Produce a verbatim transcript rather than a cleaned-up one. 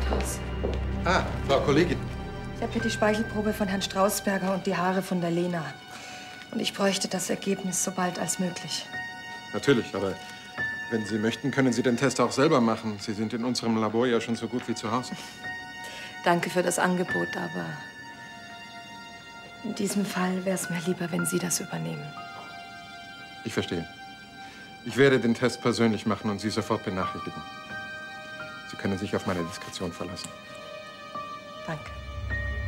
Krankenhaus. Ah, Frau Kollegin. Ich habe hier die Speichelprobe von Herrn Strausberger und die Haare von der Lena. Und ich bräuchte das Ergebnis so bald als möglich. Natürlich, aber wenn Sie möchten, können Sie den Test auch selber machen. Sie sind in unserem Labor ja schon so gut wie zu Hause. Danke für das Angebot, aber in diesem Fall wäre es mir lieber, wenn Sie das übernehmen. Ich verstehe. Ich werde den Test persönlich machen und Sie sofort benachrichtigen. Sie können sich auf meine Diskretion verlassen. Danke.